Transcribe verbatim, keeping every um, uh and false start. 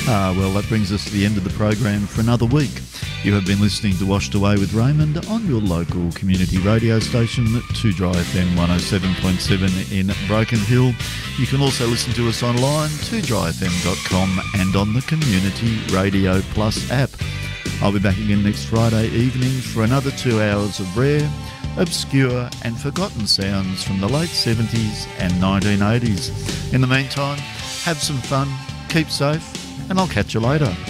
Ah, well, that brings us to the end of the program for another week. You have been listening to Washed Away with Raymond on your local community radio station, two Dry F M one oh seven point seven in Broken Hill. You can also listen to us online, two dry f m dot com, and on the Community Radio Plus app. I'll be back again next Friday evening for another two hours of rare, obscure and forgotten sounds from the late seventies and nineteen eighties. In the meantime, have some fun, keep safe, and I'll catch you later.